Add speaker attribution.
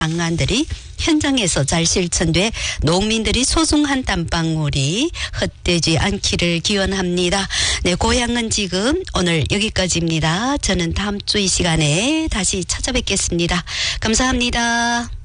Speaker 1: 방안들이 현장에서 잘 실천돼 농민들이 소중한 땀방울이 헛되지 않기를 기원합니다. 네, 고향은 지금 오늘 여기까지입니다. 저는 다음 주 이 시간에 다시 찾아뵙겠습니다. 감사합니다.